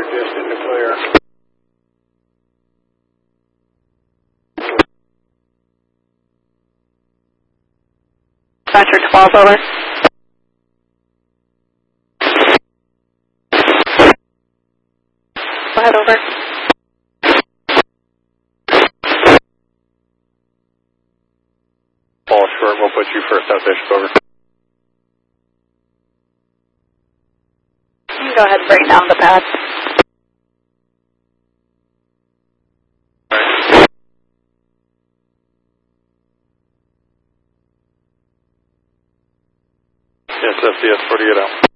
just in the clear. Dispatcher 12, over. Go ahead, over. Fall short, we'll put you first out there, over. You can go ahead and bring down the pad. Yes, FCS 48 out.